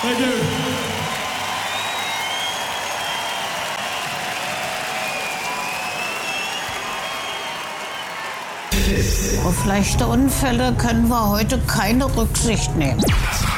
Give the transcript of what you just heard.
Thank you. Auf leichte Unfälle können wir heute keine Rücksicht nehmen.